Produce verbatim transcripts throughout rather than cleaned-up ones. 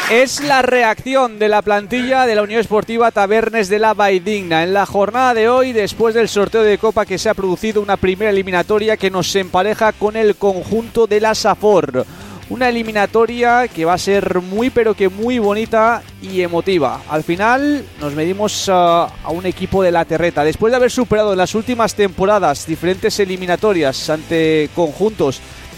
Es la reacción de la plantilla de la Unión Esportiva Tabernes de la Valldigna. En la jornada de hoy, después del sorteo de Copa, que se ha producido una primera eliminatoria que nos empareja con el conjunto de la Safor. Una eliminatoria que va a ser muy pero que muy bonita y emotiva. Al final nos medimos uh, a un equipo de la terreta. Después de haber superado en las últimas temporadas diferentes eliminatorias ante conjuntos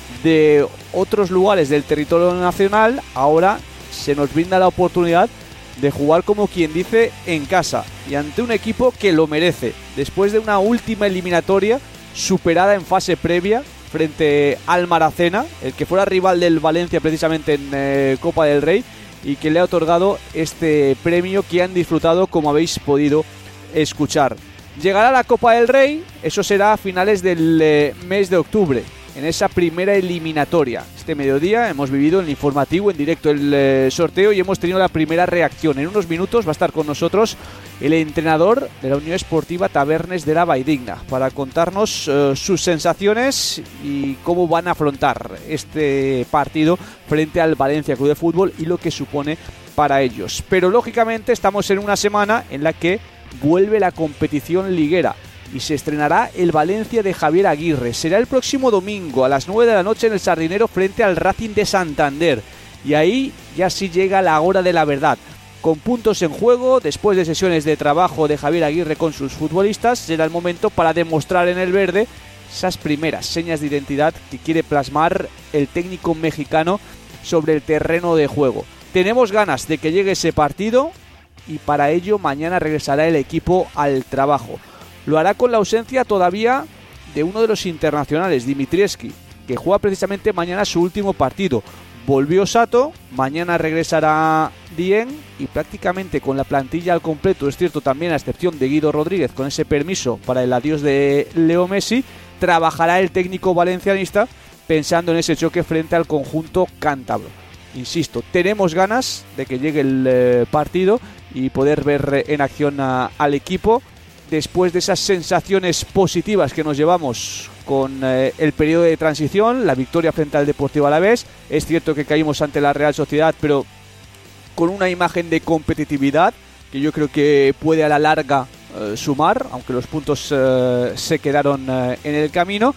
de otros lugares del territorio nacional, ahora se nos brinda la oportunidad de jugar, como quien dice, en casa y ante un equipo que lo merece. Después de una última eliminatoria superada en fase previa frente al Maracena, el que fuera rival del Valencia precisamente en eh, Copa del Rey, y que le ha otorgado este premio que han disfrutado, como habéis podido escuchar. Llegará la Copa del Rey, eso será a finales del eh, mes de octubre, en esa primera eliminatoria. Este mediodía hemos vivido el informativo en directo el eh, sorteo y hemos tenido la primera reacción. En unos minutos va a estar con nosotros el entrenador de la Unión Esportiva Tabernes de la Valldigna para contarnos eh, sus sensaciones y cómo van a afrontar este partido frente al Valencia Club de Fútbol y lo que supone para ellos. Pero lógicamente estamos en una semana en la que vuelve la competición liguera y se estrenará el Valencia de Javier Aguirre. Será el próximo domingo a las nueve de la noche en el Sardinero frente al Racing de Santander. Y ahí ya sí llega la hora de la verdad. Con puntos en juego, después de sesiones de trabajo de Javier Aguirre con sus futbolistas, será el momento para demostrar en el verde esas primeras señas de identidad que quiere plasmar el técnico mexicano sobre el terreno de juego. Tenemos ganas de que llegue ese partido y para ello mañana regresará el equipo al trabajo. Lo hará con la ausencia todavía de uno de los internacionales, Dimitrievski, que juega precisamente mañana su último partido. Volvió Sato, mañana regresará Dien y prácticamente con la plantilla al completo, es cierto también a excepción de Guido Rodríguez con ese permiso para el adiós de Leo Messi, trabajará el técnico valencianista pensando en ese choque frente al conjunto cántabro. Insisto, tenemos ganas de que llegue el eh, partido y poder ver en acción a, al equipo después de esas sensaciones positivas que nos llevamos con eh, el periodo de transición, la victoria frente al Deportivo Alavés. Es cierto que caímos ante la Real Sociedad, pero con una imagen de competitividad que yo creo que puede a la larga eh, sumar, aunque los puntos eh, se quedaron eh, en el camino.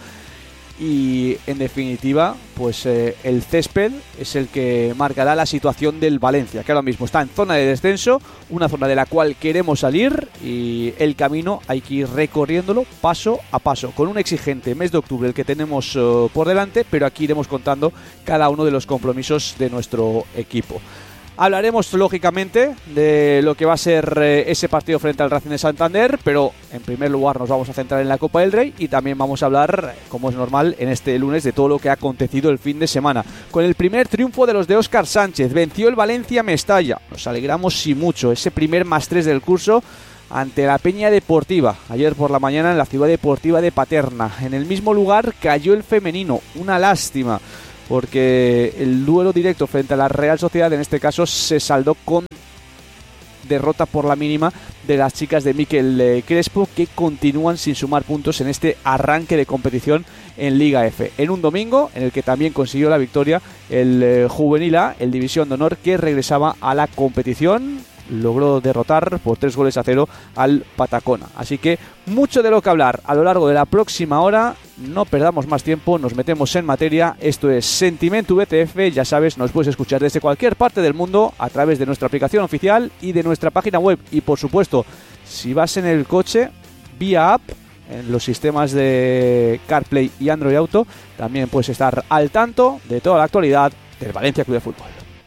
Y en definitiva, pues eh, el césped es el que marcará la situación del Valencia, que ahora mismo está en zona de descenso, una zona de la cual queremos salir y el camino hay que ir recorriéndolo paso a paso, con un exigente mes de octubre el que tenemos uh, por delante, pero aquí iremos contando cada uno de los compromisos de nuestro equipo. Hablaremos lógicamente de lo que va a ser eh, ese partido frente al Racing de Santander, pero en primer lugar nos vamos a centrar en la Copa del Rey y también vamos a hablar, como es normal, en este lunes de todo lo que ha acontecido el fin de semana. Con el primer triunfo de los de Óscar Sánchez, venció el Valencia Mestalla. Nos alegramos y mucho, ese primer más tres del curso ante la Peña Deportiva, ayer por la mañana en la Ciudad Deportiva de Paterna. En el mismo lugar cayó el femenino, una lástima, porque el duelo directo frente a la Real Sociedad en este caso se saldó con derrota por la mínima de las chicas de Mikel Crespo, que continúan sin sumar puntos en este arranque de competición en Liga F. En un domingo en el que también consiguió la victoria el eh, Juvenil A, el División de Honor, que regresaba a la competición. Logró derrotar por tres goles a cero al Patacona. Así que mucho de lo que hablar a lo largo de la próxima hora. No perdamos más tiempo, nos metemos en materia. Esto es Sentimiento V T F. Ya sabes, nos puedes escuchar desde cualquier parte del mundo a través de nuestra aplicación oficial y de nuestra página web. Y por supuesto, si vas en el coche, vía app, en los sistemas de CarPlay y Android Auto, también puedes estar al tanto de toda la actualidad del Valencia Club de Fútbol.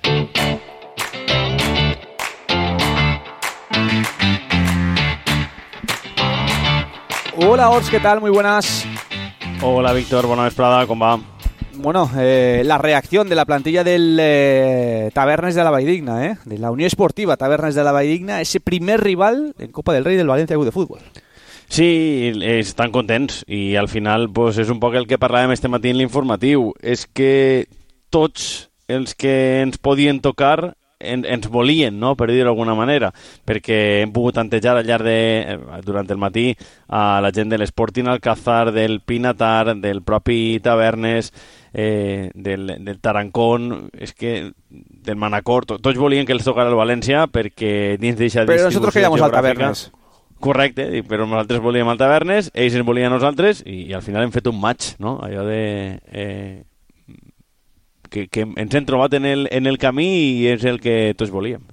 Hola Ors, ¿qué tal? Muy buenas. Hola Víctor, bona vesprada, com va? Bueno, eh, la reacción de la plantilla del eh, Tabernes de la Valldigna, eh, de la Unión Esportiva Tabernes de la Valldigna, ese primer rival en Copa del Rei del Valencia Club de Fútbol. Sí, estan contents i al final pues, és un poc el que parlàvem este matí en l'informatiu. És que tots els que ens podien tocar en, ens volien, no?, per dir-ho d'alguna manera, perquè hem pogut tantejar al llarg de, durant el matí a la gent de l'Sporting Alcázar, del Pinatar, del propi Tabernes, eh, del, del Tarancón. És que del Manacor, tots volien que els tocara el València perquè dins d'eixa distribució Però nosaltres queríamos al Tavernes. Correcte, però nosaltres volíem al Tavernes, ells ens volien a nosaltres i, i al final hem fet un match, no? Allò de... Eh, que, que ens hem trobat en el, en el camí i és el que tots volíem.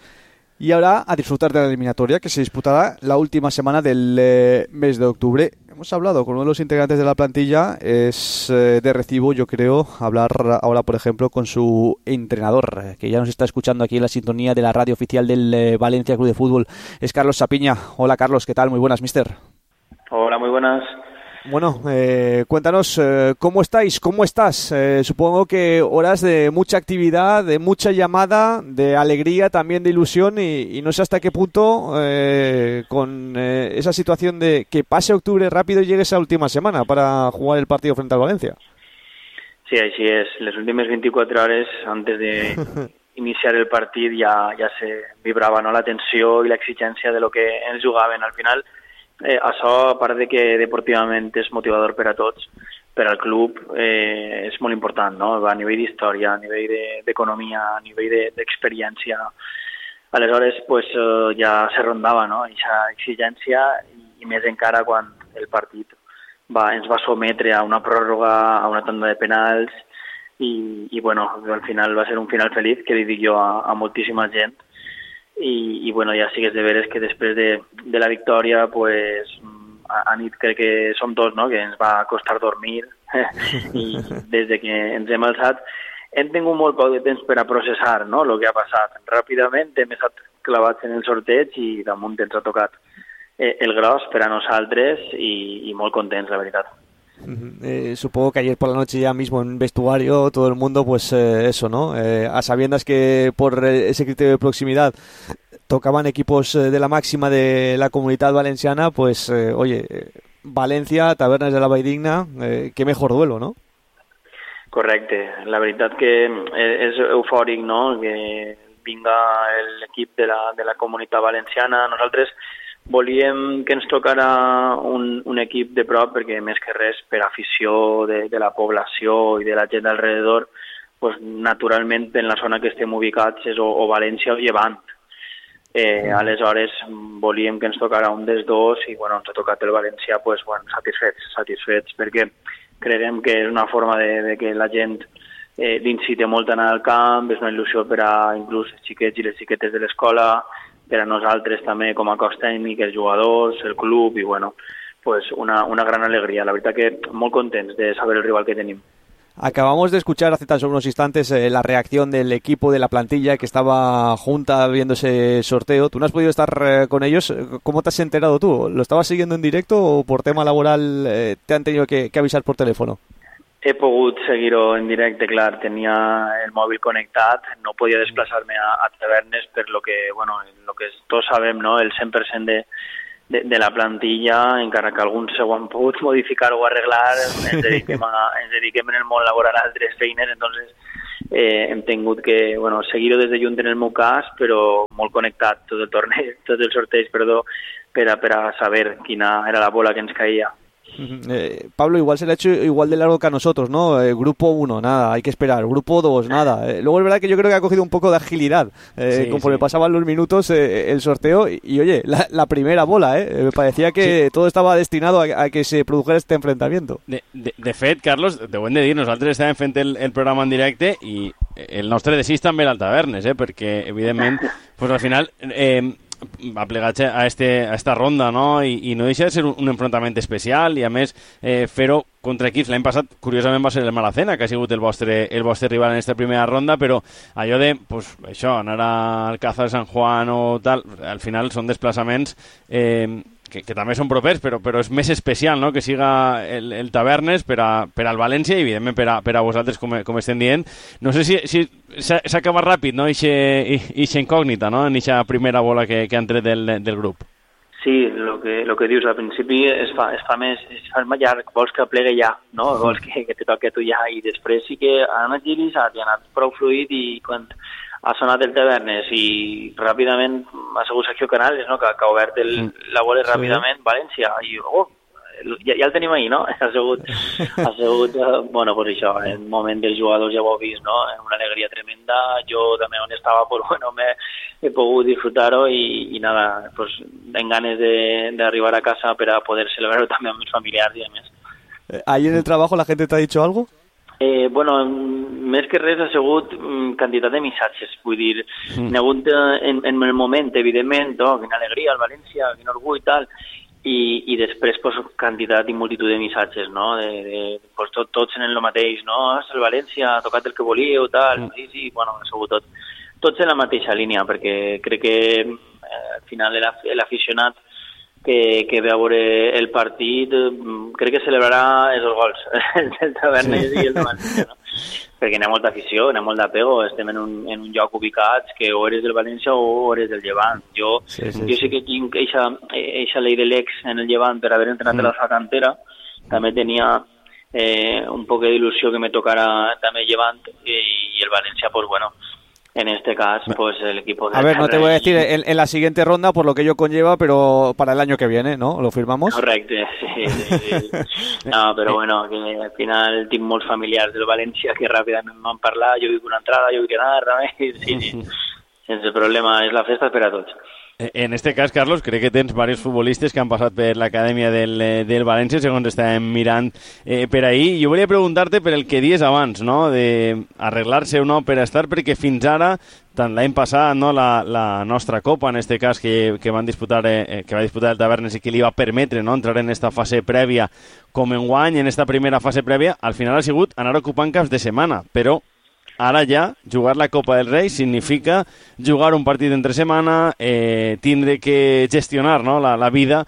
Y ahora a disfrutar de la eliminatoria que se disputará la última semana del eh, mes de octubre. Hemos hablado con uno de los integrantes de la plantilla, es eh, de recibo, yo creo, hablar ahora, por ejemplo, con su entrenador, que ya nos está escuchando aquí en la sintonía de la radio oficial del eh, Valencia Club de Fútbol. Es Carlos Sapiña. Hola, Carlos, ¿qué tal? Muy buenas, mister. Hola, muy buenas. Bueno, eh, cuéntanos eh, cómo estáis, cómo estás. Eh, supongo que horas de mucha actividad, de mucha llamada, de alegría, también de ilusión y, y no sé hasta qué punto eh, con eh, esa situación de que pase octubre rápido y llegue esa última semana para jugar el partido frente al Valencia. Sí, així és. Les últimes vint-i-quatre hores antes de iniciar el partit ja, ja se vibrava, no?, la tensió i l'exigència de lo que ens jugaven. Al final, Eh, això, a part de que deportivament és motivador per a tots, per al club eh, és molt important, no? A nivell d'història, a nivell d'economia, a nivell d'experiència. Aleshores, pues, eh, ja se rondava, no?, aquesta exigència i, i més encara quan el partit va, ens va sometre a una pròrroga, a una tanda de penals i, i bueno, al final va ser un final feliç, que li dic jo a, a moltíssima gent. I, i bueno, ja sigues de veres que després de, de la victòria, pues, a, a nit crec que som dos, no?, que ens va costar dormir i des de que ens hem alçat hem tingut molt poc de temps per a processar, no?, el que ha passat. Ràpidament hem estat clavats en el sorteig i damunt ens ha tocat eh, el gros per a nosaltres i, i molt contents, la veritat. Eh, supongo que ayer por la noche ya mismo en vestuario todo el mundo pues eh, eso, ¿no? Eh, a sabiendas que por ese criterio de proximidad tocaban equipos eh, de la máxima de la Comunitat Valenciana, pues eh, oye, eh, Valencia, Tavernes de la Valldigna, eh, qué mejor duelo, ¿no? Correcte, la veritat que és eufòric, no?, que vinga l'equip de la, de la Comunitat Valenciana. Nosaltres volíem que ens tocara un, un equip de prop perquè més que res per afició de, de la població i de la gent d'alrededor, pues, naturalment en la zona que estem ubicats és o, o València o Llevant. Eh, aleshores volíem que ens tocara un dels dos i bueno, ens ha tocat el València, pues, bueno, satisfets, satisfets perquè creiem que és una forma de, de que la gent eh, l'incite molt a anar al camp, és una il·lusió per a inclús els xiquets i les xiquetes de l'escola, per a nosaltres també com a cos tècnic, els jugadors, el club i bueno, pues una, una gran alegria. La veritat que molt contents de saber el rival que tenim. Acabamos de escuchar hace tan solo unos instantes eh, la reacción del equipo de la plantilla que estaba junta viendo ese sorteo. ¿Tú no has podido estar eh, con ellos? ¿Cómo te has enterado tú? ¿Lo estabas siguiendo en directo o por tema laboral eh, te han tenido que, que avisar por teléfono? He pogut seguir-ho en directe, clar, tenia el mòbil connectat, no podia desplaçar-me a, a Tavernes per lo que, bueno, lo que tots sabem, no?, el cent per cent de, de, de la plantilla, encara que alguns s'ho han pogut modificar o arreglar, ens dediquem, a, ens dediquem en el món laboral a altres feines, entonces eh, hem tingut que, bueno, seguir-ho des de lluny en el meu cas, però molt connectat tot el torneig, tot el sorteig, perdó, per a, per a saber quina era la bola que ens caía. Eh, Pablo, igual se le ha hecho igual de largo que a nosotros, ¿no? Eh, grupo uno, nada, hay que esperar. Grupo dos, nada. Eh, luego es verdad que yo creo que ha cogido un poco de agilidad eh, sí, conforme sí. pasaban los minutos eh, el sorteo y, y oye, la, la primera bola, ¿eh? Me parecía que sí. todo estaba destinado a, a que se produjera este enfrentamiento. De, de, de fet, Carlos, te ho hem de dir, nosaltres estàvem fent el, el programa en directe i el nostre desig també era el Tavernes, eh? Perquè evidentment, pues al final... Eh, va plegar a, este, a esta ronda, no? I, i no deixa de ser un, un enfrontament especial i a més eh, fer-ho contra equips. L'any passat curiosament va ser el Malacena, que ha sigut el vostre, el vostre rival en aquesta primera ronda, però allò de, pues, això, anar al Alcázar de San Juan o tal, al final són desplaçaments eh, que, que també són propers, però, però és més especial, no?, que siga el, el Tavernes per, a, per al València i evidentment per a, per a vosaltres, com, com estem dient. No sé si, si s'ha acabat ràpid, no?, ixa incògnita, no?, en ixa primera bola que, que ha entret del, del grup. Sí, el que, lo que dius, al principi es fa, es fa més, es fa més llarg, vols que plegue ja, no? Vols que, que te toque tu ja, i després sí que ha anat agilitzat i ha anat prou fluid i quan ha sonat el Tavernes i ràpidament ha sigut Sergio Canales, no?, que, que ha obert el, la bola ràpidament, sí. València, i oh, ja, ja el tenim ahir, no? Ha sigut, ha sigut eh, bueno, pues això, en el moment dels jugadors ja ho heu vist, no? Una alegria tremenda, jo també on estava, pues bueno, me, he pogut disfrutar-ho i, i nada, pues en ganes d'arribar a casa per a poder celebrar-ho també amb els familiars i a més. ¿Ahí en el trabajo la gente te ha dicho algo? Eh, bueno, més que res ha sigut mm, quantitat de missatges, vull dir, mm. n'hi ha hagut en, en el moment, evidentment, oh, quina alegria, el València, quin orgull i tal, i, i després pues, quantitat i multitud de missatges, no? De, de, pues, tot, tots en el mateix, no? El València ha tocat el que volíeu, tal, mm. sí, sí, bueno, ha sigut tot, tots en la mateixa línia, perquè crec que eh, al final l'aficionat que, que ve a veure el partit, crec que celebrarà els dos gols, el del Tavernes sí. i el de València, no? Perquè n'hi ha molta afició, n'hi ha molt d'apego, estem en un, en un lloc ubicats que o eres del València o eres del Llevant. Jo sí, sí, jo sí que tinc eixa llei de l'ex en el Llevant per haver entrenat mm. a la sala cantera, també tenia eh, un poc d'il·lusió que me tocara també el Llevant i, i el València, pues bueno, en este caso, pues el equipo... De a ver, no te voy a decir en, en la siguiente ronda por lo que ello conlleva, pero para el año que viene, ¿no? ¿Lo firmamos? Correcto, sí, sí, sí. No, però bueno, que al final tinc molts familiars del València que ràpidament m'han parlat, jo vull una entrada, jo vull quedar, també, sí, sí. Sense problema, és la festa per a tots. En este cas, Carlos, crec que tens diversos futbolistes que han passat per l'acadèmia del, del València, segons estàvem mirant eh, per ahir. Jo volia preguntar-te per el que dies abans, no?, d'arreglar-se o no per estar, perquè fins ara, tant l'any passat, no, la, la nostra Copa, en este cas, que, que, van disputar, eh, que va disputar el Tavernes i que li va permetre, no?, entrar en esta fase prèvia com enguany, en esta primera fase prèvia, al final ha sigut anar ocupant caps de setmana, però ara ja, jugar la Copa del Rei significa jugar un partit entre setmana, eh, tindre que gestionar, no?, la, la vida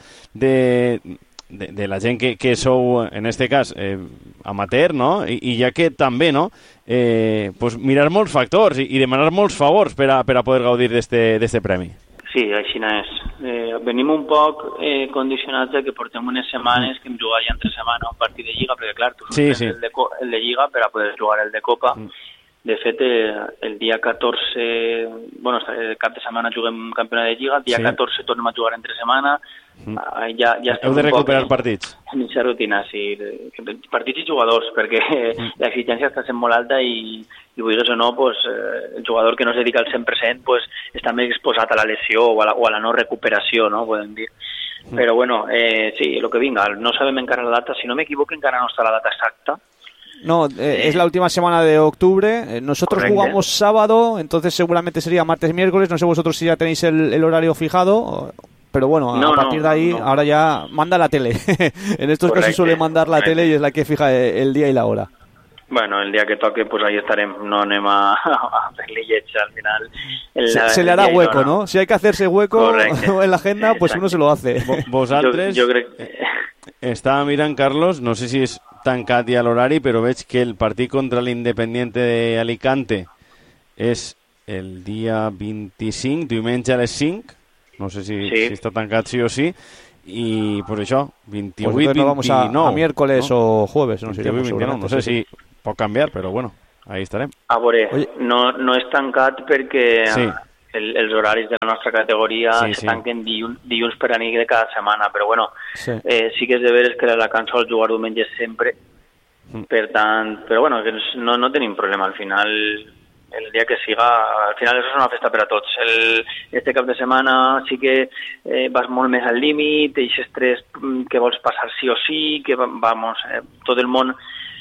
de, de, de la gent que, que sou, en este cas, eh, amateur, no?, I, i ja que també, no?, eh, pues mirar molts factors i, i demanar molts favors per a, per a poder gaudir d'este premi. Sí, així és. Eh, venim un poc eh, condicionats de que portem unes setmanes que hem jugat ja entre setmana un partit de Lliga, perquè clar, tu sí, sí. el, de, el de Lliga per a poder jugar el de Copa. Mm. De fet, el dia catorze, bueno, el cap de setmana juguem campionat de Lliga, el dia sí. catorze tornem a jugar entre setmana, mm. ja, ja heu de recuperar poc, partits. En aquesta rutina, sí, partits i jugadors, perquè mm. l'exigència està sent molt alta i, i vulguis o no, pues, el jugador que no es dedica al cent per cent pues, està més exposat a la lesió o a la, o a la no recuperació, no, podem dir. Mm. Però bueno, eh, sí, el que vinga, no sabem encara la data, si no m'equivoco encara no està la data exacta. No, eh, es la última semana de octubre. Eh, nosotros Correcto. Jugamos sábado, entonces seguramente sería martes, miércoles. No sé vosotros si ya tenéis el, el horario fijado, pero bueno, no, a partir no, de ahí, no. ahora ya manda la tele. En estos Correcto. Casos suele mandar la Correcto. Tele y es la que fija el día y la hora. Bueno, el día que toque, pues ahí estaremos, no anem a, a fer-li lleig al final. El, se, se le hará hueco, no, ¿no? Si hay que hacerse hueco Correcte. En la agenda, pues Exacte. Uno se lo hace. Vosaltres, jo, jo crec que... estava mirant, Carlos, no sé si és tancat ja l'horari, però veig que el partit contra l'Independiente d'Alicante és el dia vint-i-cinc, diumenge a les cinc, no sé si, sí. si està tancat sí o sí, i pues això, vint-i-vuit, pues no vamos a, vint-i-nou. A miércoles ¿no? O jueves, no, vint-i-vuit, vint-i-nou, no sé si pot canviar, però bueno, ahí estarem. A veure, no, no és tancat perquè sí. el, els horaris de la nostra categoria sí, se sí. tanquen dilluns, dilluns per a nit de cada setmana, però bueno, sí, eh, sí que és de veres que la cansa el jugar diumenge sempre, mm. per tant, però bueno, que no, no tenim problema, al final, el dia que siga, al final això és una festa per a tots. El, este cap de setmana sí que eh, vas molt més al límit, aquest estrès que vols passar sí o sí, que vamos, eh, tot el món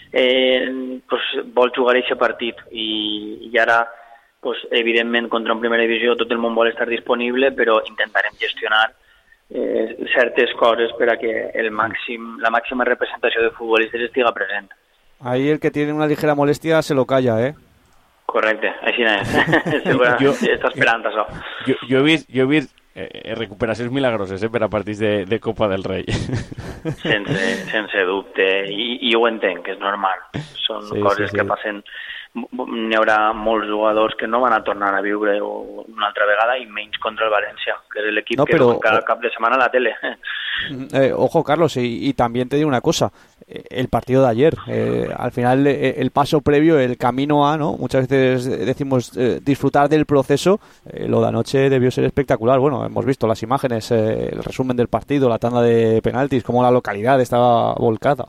eh, pues, vol jugar aquest partit i, i ara pues, evidentment contra una primera divisió tot el món vol estar disponible, però intentarem gestionar eh, certes coses per a que el màxim, la màxima representació de futbolistes estiga present. Ahí el que tiene una ligera molestia se lo calla, ¿eh? Correcte, així és. Segurament està esperant això. Jo, jo he vist, jo he vist eh, recuperacions milagroses eh, per a partits de, de Copa del Rei. Sense, sense dubte, I, i ho entenc, que és normal. Són sí, coses sí, sí. que passen. N'hi haurà molts jugadors que no van a tornar a viure una altra vegada i menys contra el València, que és l'equip no, pero, que cada cap de setmana a la tele. Eh, ojo, Carlos, y, y también te digo una cosa. el partido de ayer. Eh, al final, eh, el paso previo, el camino a, ¿no? Muchas veces decimos eh, disfrutar del proceso. Eh, lo de anoche debió ser espectacular. Bueno, hemos visto las imágenes, eh, el resumen del partido, la tanda de penaltis, cómo la localidad estaba volcada.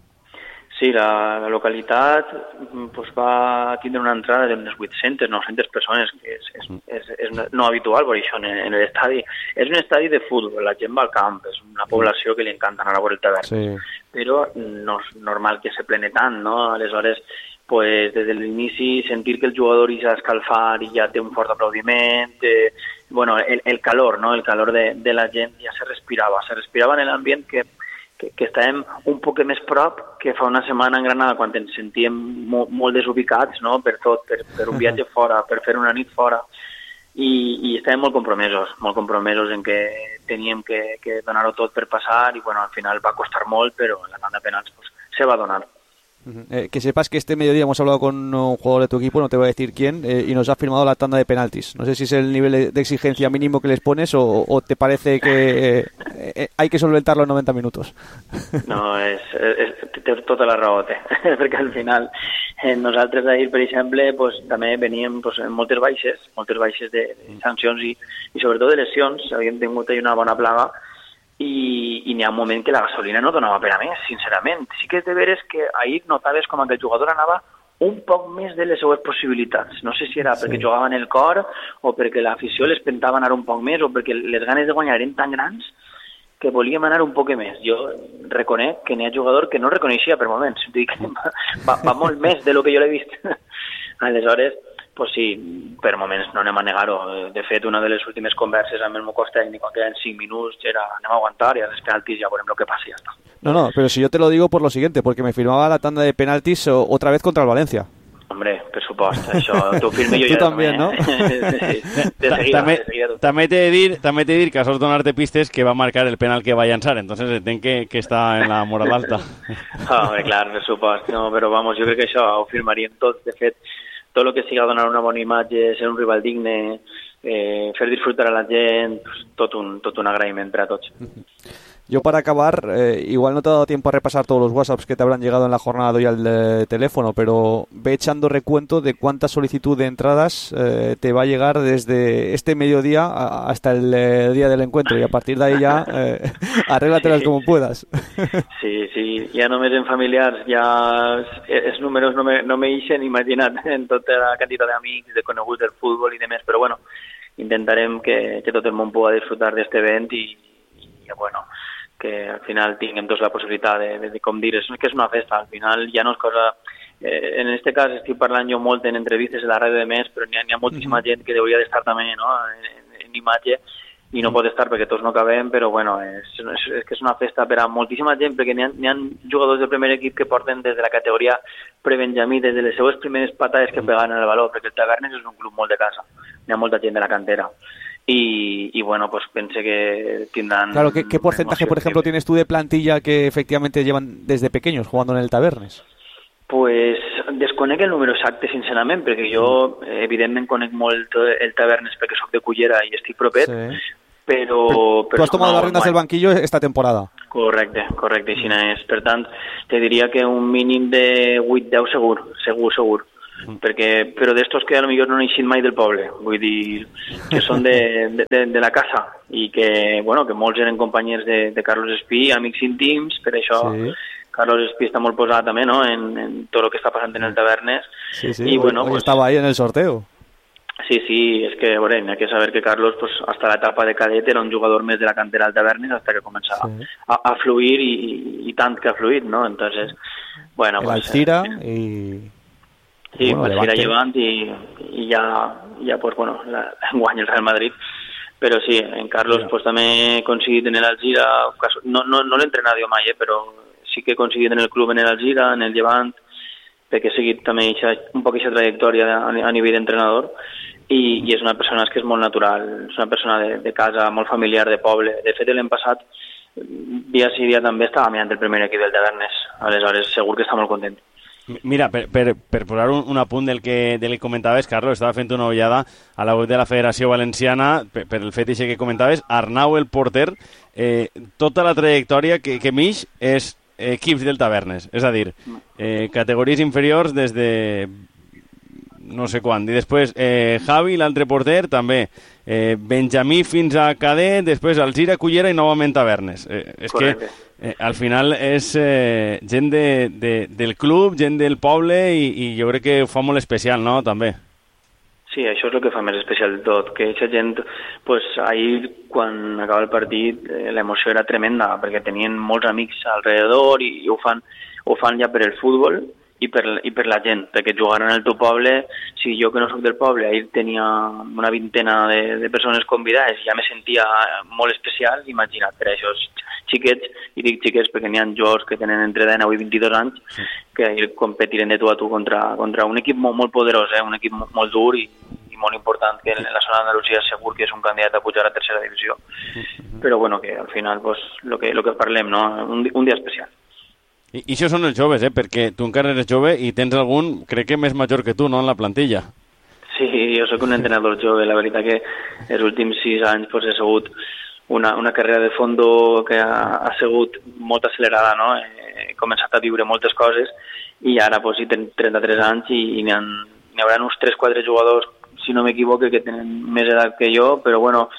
Sí, la, la localitat pues, va tindre una entrada d'unes vuit-centes, nou-centes persones, que és, és, és, és no habitual per això en, en l'estadi. És un estadi de futbol, la gent va al camp, és una població que li encanta anar a veure el Tavernes, sí. Però no és normal que se plene tant, no? Aleshores, pues, des de l'inici, sentir que el jugador ja escalfar i ja té un fort aplaudiment, eh, bueno, el, el calor, no? El calor de, de la gent ja se respirava, se respirava en l'ambient que Que, que estàvem un poc més prop que fa una setmana en Granada, quan ens sentíem molt, molt desubicats, no? Per tot, per, per un viatge fora, per fer una nit fora, i, i estàvem molt compromesos, molt compromesos en que teníem que, que donar-ho tot per passar, i bueno, al final va costar molt, però en la tanda de penals pues, se va donar. Eh, que sepas que este mediodía hemos hablado con un jugador de tu equipo, no te voy a decir quién, eh, y nos ha firmado la tanda de penaltis. No sé si es el nivel de exigencia mínimo que les pones o, o te parece que eh, eh, hay que solventarlo en noventa minutos. No, és, és, té tota la raó, té. Perquè al final eh, nosaltres ahir, per exemple, pues, també veníem pues, en moltes baixes, moltes baixes de, de sancions i, i sobretot de lesions. Havíem tingut ahir una bona plaga i, i n'hi ha un moment que la gasolina no donava per a més, sincerament. Sí que és de veres que ahir notaves com que el jugador anava un poc més de les seues possibilitats. No sé si era sí. perquè jugava en el cor o perquè l'afició les pentava anar un poc més o perquè les ganes de guanyar eren tan grans que volíem anar un poc més. Jo reconec que n'hi ha jugador que no reconeixia per moments. Dic, va, va molt més de lo que jo l'he vist. Aleshores, pues sí, per moments no anem a negar-ho. De fet, una de les últimes converses amb el meu cos tècnic, quan queden cinc minuts, era anem a aguantar i a les penaltis ja veurem lo que passa i ja està. No, no, pero si yo te lo digo por lo siguiente, porque me firmaba la tanda de penaltis o, otra vez contra el Valencia. Hombre, per supost, això t'ho firme jo tu ja també, també, no? Sí, sí. De seguida, també, de seguida. També t'he de dir, també t'he de dir que sos donar-te pistes que va marcar el penal que va llançar, entonces entenc que, que està en la moral alta. Ah, bé, clar, per supost, no, però vamos, jo crec que això ho firmaríem tots, de fet, tot el que siga donar una bona imatge, ser un rival digne, eh, fer disfrutar a la gent, tot un, tot un agraïment per a tots. Yo para acabar, eh, igual no te ha dado tiempo a repasar todos los WhatsApps que te habrán llegado en la jornada de hoy al eh, teléfono, pero ve echando recuento de cuánta solicitud de entradas eh, te va a llegar desde este mediodía a, hasta el eh, día del encuentro, y a partir de ahí ya eh, arréglatelas sí. como puedas. Sí, sí, ja només en familiars ja els números no me, no me ixen, imagina't, en tota la quantitat d'amics, de coneguts del futbol i demés, però bueno, intentarem que, que tot el món pugui disfrutar d'aquest event i, i bueno, que al final tinguem tots la possibilitat de, de, de com dir, és que és una festa, al final ja no és cosa... Eh, en aquest cas estic parlant jo molt en entrevistes a la ràdio de més, però n'hi ha, ha moltíssima gent que hauria d'estar també, no?, en, en, en imatge, i no pot estar perquè tots no cabem, però bueno, és, és, és que és una festa per a moltíssima gent, perquè n'hi ha, n'hi ha jugadors del primer equip que porten des de la categoria pre-benjamí, des de les seues primeres patades que peguen en el baló, perquè el Tavernes és un club molt de casa, n'hi ha molta gent de la cantera. Y, y bueno, pues pensé que tendrán... Claro, ¿qué, qué porcentaje, por ejemplo, tienes tú de plantilla que efectivamente llevan desde pequeños jugando en el Tavernes? Pues desconec el número exacte, sincerament, perquè jo, evidentment, conec molt el Tavernes perquè soc de Cullera i estic propet, sí. però... però tu has tomado no, las riendas del banquillo esta temporada. Correcte, correcte, així és. Per tant, te diria que un mínim de vuit deu segur, segur, segur. Perquè, però d'estos que a lo millor no han eixit mai del poble, vull dir que són de, de, de, de la casa i que, bueno, que molts eren companys de, de Carlos Espí, amics íntims, per això sí. Carlos Espí està molt posat també, no?, en, en tot el que està passant en el Tavernes. Sí, sí, i, bueno, hoy pues, estaba ahí en el sorteo. Sí, sí, és que, bueno, hay que saber que Carlos, pues, hasta la etapa de cadet era un jugador més de la cantera del Tavernes hasta que comença sí. a, a fluir i, i tant que ha fluït, no? Entonces, bueno, el pues... Alcira eh, i... Sí, bueno, pues ir llevant i, i ja, ja pues, bueno, la, guanya el Real Madrid. Però sí, en Carlos yeah. pues, també he coincidit en l'Alzira, no, no, no l'he entrenat jo mai, eh, però sí que he coincidit en el club en l'Alzira, en el Llevant, perquè he seguit també ixa, un poc aquesta trajectòria a, a nivell d'entrenador, i, i és una persona que és molt natural, és una persona de, de casa, molt familiar, de poble. De fet, l'any passat, dia sí dia també estava mirant el primer equip del Tavernes, aleshores segur que està molt content. Mira, per, per, per posar un, un apunt del que, del que comentaves, Carlos, estava fent una ullada a la web de la Federació Valenciana per, per el fet que comentaves. Arnau, el porter, eh, tota la trajectòria que, que Mix és equips del Tavernes, és a dir, eh, categories inferiors des de no sé quan, i després eh, Javi, l'altre porter, també eh, Benjamí fins a cadet, després Alzira, Cullera i novament Tavernes. Eh, és Correcte. que eh, al final és eh, gent de, de, del club, gent del poble i, i jo crec que ho fa molt especial, no?, també. Sí, això és el que fa més especial de tot, que aquesta gent, pues, ahir, quan acaba el partit, eh, l'emoció era tremenda, perquè tenien molts amics alrededor i, i ho, fan, ho fan ja per el futbol i per, i per la gent, perquè jugaran al teu poble. Si jo, que no soc del poble, ahir tenia una vintena de, de persones convidades, ja me sentia molt especial. Imagina't, per això xiquets, i dic xiquets perquè n'hi ha jugadors que tenen entre dinou i vint-i-dos anys, que ahir competiren de tu a tu contra, contra un equip molt, molt poderós, eh? Un equip molt, molt dur i, i molt important, que en la zona d'Andalusia segur que és un candidat a pujar a tercera divisió. Però bueno, que al final, pues, lo que, lo que parlem, no? Un, un dia especial. I, I això són els joves, eh? Perquè tu encara eres jove i tens algun, crec que més major que tu, no?, en la plantilla. Sí, jo sóc un entrenador jove. La veritat que els últims sis anys pues, he sigut una, una carrera de fondo que ha, ha sigut molt accelerada, no? He començat a viure moltes coses i ara pues, hi tenc trenta-tres anys i, i n'hi, ha, n'hi haurà uns tres quatre jugadors, si no m'equivoco, que tenen més edat que jo, però bueno,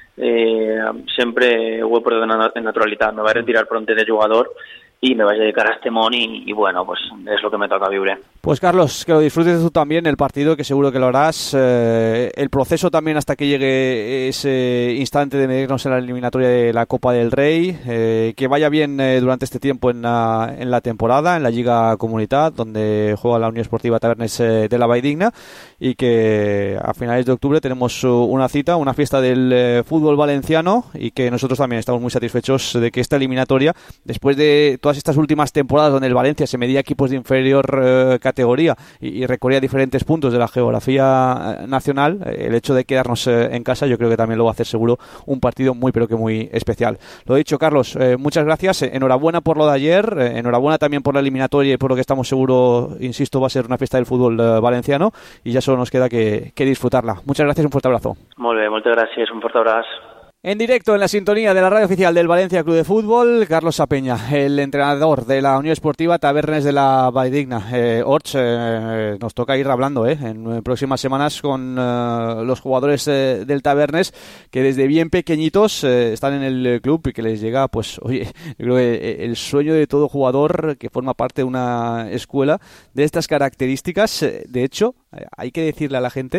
eh, sempre ho he portat en naturalitat. Me vaig retirar pronto de jugador y me voy a dedicar a este món y, y bueno, pues es lo que me toca vivir. Pues Carlos, que lo disfrutes tú también, el partido, que seguro que lo harás, eh, el proceso también hasta que llegue ese instante de medirnos en la eliminatoria de la Copa del Rey, eh, que vaya bien eh, durante este tiempo en la, en la temporada, en la Lliga Comunitat, donde juega la Unión Esportiva Tavernes eh, de la Valldigna, y que a finales de octubre tenemos una cita, una fiesta del eh, fútbol valenciano, y que nosotros también estamos muy satisfechos de que esta eliminatoria, después de todas estas últimas temporadas donde el Valencia se medía equipos de inferior eh, categoría y, y recorría diferentes puntos de la geografía eh, nacional, eh, el hecho de quedarnos eh, en casa yo creo que también lo va a hacer seguro un partido muy pero que muy especial. Lo dicho, Carlos, eh, muchas gracias, eh, enhorabuena por lo de ayer, eh, enhorabuena también por la eliminatoria y por lo que estamos seguros, insisto, va a ser una fiesta del fútbol eh, valenciano y ya solo nos queda que, que disfrutarla. Muchas gracias, un fuerte abrazo. Molt bé, moltes gràcies, un fuerte abrazo. En directo en la sintonía de la radio oficial del Valencia Club de Fútbol, Carlos Sapeña, el entrenador de la Unión Esportiva Tavernes de la Valldigna. Eh, Orch, eh, nos toca ir hablando eh, en próximas semanas con eh, los jugadores eh, del Tavernes que desde bien pequeñitos eh, están en el club y que les llega, pues, oye, yo creo que el sueño de todo jugador que forma parte de una escuela de estas características. De hecho, hay que decirle a la gente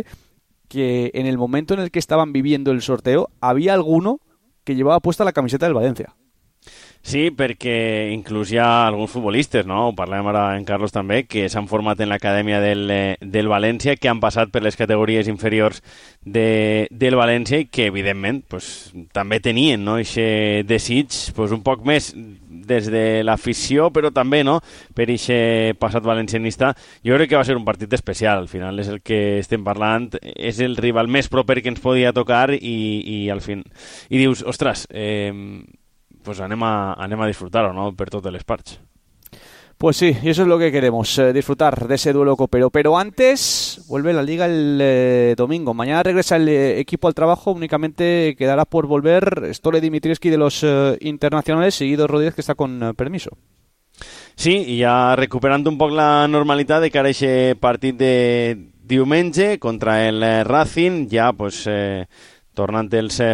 que en el momento en el que estaban viviendo el sorteo había alguno que llevaba puesta la camiseta del Valencia. Sí, perquè inclús hi ha alguns futbolistes, no? Ho parlem ara en Carlos també, que s'han format en l'acadèmia del, del València, que han passat per les categories inferiors de, del València i que, evidentment, pues, també tenien, no?, aquest desig pues, un poc més des de l'afició, però també, no?, per aquest passat valencianista. Jo crec que va ser un partit especial, al final és el que estem parlant, és el rival més proper que ens podia tocar i, i al fin... I dius, ostres, eh, pues anem a, anem a disfrutar-ho, ¿no?, per totes les parts. Pues sí, y eso es lo que queremos, eh, disfrutar de ese duelo copero. Pero antes, vuelve la Liga el eh, domingo. Mañana regresa el eh, equipo al trabajo, únicamente quedará por volver Stole Dimitrievski de los eh, internacionales y Guido Rodríguez, que está con eh, permiso. Sí, i ja recuperant un poc la normalitat de cara a aquest partit de diumenge contra el Racing, ja pues... Eh, tornant els